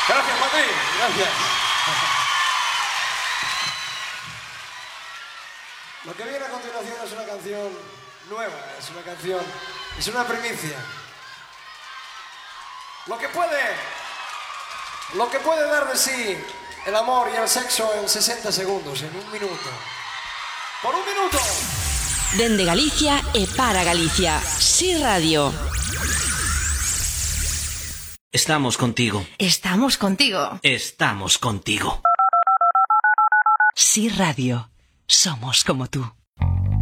Gracias, Patri. Gracias. Lo que viene a continuación es una canción nueva, es una primicia. Lo que puede dar de sí el amor y el sexo en 60 segundos, en un minuto. ¡Por un minuto! Dende Galicia e para Galicia. Sí Radio. Estamos contigo. Estamos contigo. Estamos contigo. Sí Radio. Somos como tú.